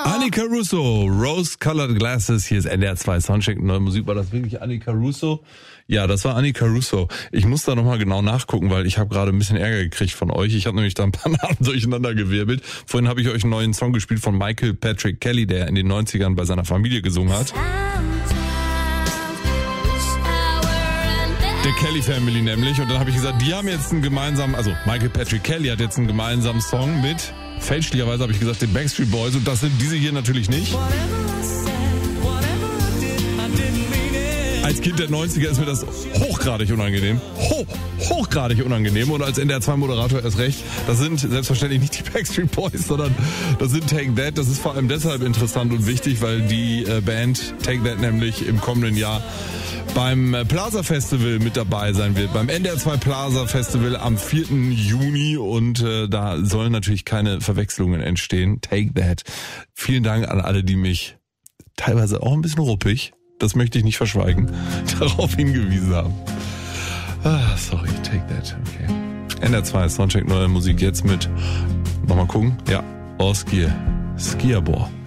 Annika Russo, Rose Colored Glasses, hier ist NDR 2 Soundcheck, neue Musik. War das wirklich Annika Russo? Ja, das war Annika Russo. Ich muss da nochmal genau nachgucken, weil ich habe gerade ein bisschen Ärger gekriegt von euch. Ich habe nämlich da ein paar Namen durcheinander gewirbelt. Vorhin habe ich euch einen neuen Song gespielt von Michael Patrick Kelly, der in den 90ern bei seiner Familie gesungen hat. Der Kelly Family nämlich. Und dann habe ich gesagt, die haben jetzt einen gemeinsamen, also Michael Patrick Kelly hat jetzt einen gemeinsamen Song mit, fälschlicherweise habe ich gesagt, den Backstreet Boys. Und das sind diese hier natürlich nicht. Als Kind der 90er ist mir das hochgradig unangenehm. Hochgradig unangenehm. Und als NDR 2 Moderator erst recht. Das sind selbstverständlich nicht die Backstreet Boys, sondern das sind Take That. Das ist vor allem deshalb interessant und wichtig, weil die Band Take That nämlich im kommenden Jahr beim Plaza Festival mit dabei sein wird. Beim NDR 2 Plaza Festival am 4. Juni. Und da sollen natürlich keine Verwechslungen entstehen. Take That. Vielen Dank an alle, die mich teilweise auch ein bisschen ruppig, das möchte ich nicht verschweigen, darauf hingewiesen haben. Sorry, Take That. Okay. NDR 2 Soundcheck, neue Musik jetzt mit, nochmal gucken, ja, Skiabor.